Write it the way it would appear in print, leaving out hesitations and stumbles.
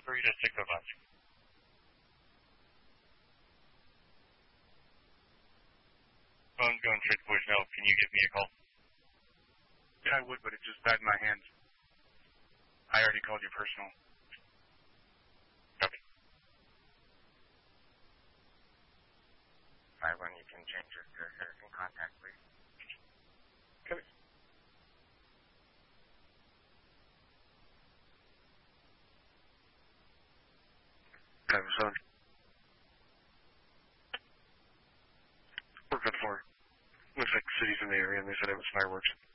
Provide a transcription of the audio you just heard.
3 to 605. Phone's going straight to voicemail. Can you give me a call? Yeah, I would, but it just died in my hands. I already called you personal. Copy. When you can change it to citizen contact, please. Copy. Driver son. We're good for. Looks like the city's in the area, and they said it was fireworks.